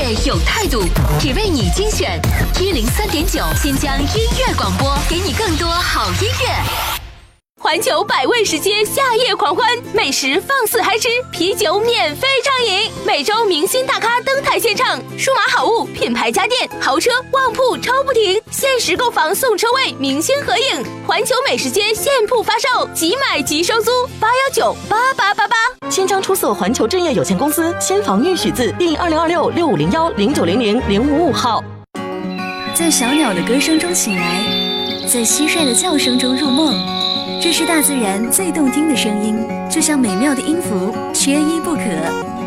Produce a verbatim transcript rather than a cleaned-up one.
乐有态度，只为你精选一零三点九新疆音乐广播，给你更多好音乐。环球百味食街夏夜狂欢，美食放肆嗨吃，啤酒免费畅饮，每周明星大咖登台献唱，数码好物、品牌家电、豪车、旺铺抽不停，限时购房送车位，明星合影。环球美食街现铺发售，即买即收租，八幺九八八八八。 新疆出色环球置业有限公司新房预许字第二零二六六五零幺零九零零零五五号。 在小鸟的歌声中醒来，在蟋蟀的叫声中入梦。这是大自然最动听的声音，就像美妙的音符，缺一不可。